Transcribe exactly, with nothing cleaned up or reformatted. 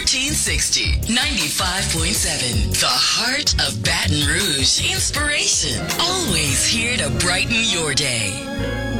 thirteen sixty, ninety-five point seven. The heart of Baton Rouge. Inspiration. Always here to brighten your day.